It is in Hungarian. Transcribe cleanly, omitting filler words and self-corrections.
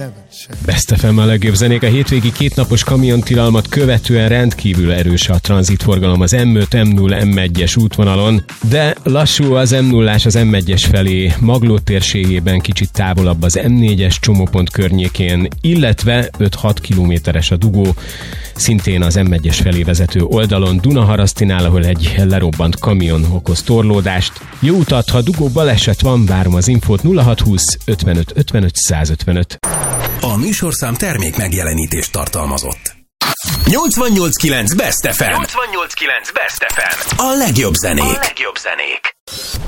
Best FM a legjobb zenék. A hétvégi kétnapos kamiontilalmat követően rendkívül erős a tranzitforgalom az M5, M0, M1-es útvonalon, de lassú az M0-ás az M1-es felé, Magló térségében kicsit távolabb az M4-es csomópont környékén, illetve 5-6 kilométeres a dugó, szintén az M1-es felé vezető oldalon, Dunaharasztinál, ahol egy lerobbant kamion okoz torlódást. Jó utat, ha dugó baleset van, várom az infót 0620 55 55 155. A műsorszám termék megjelenítést tartalmazott. 88.9 Best FM. 88.9 Best FM. A legjobb zenék.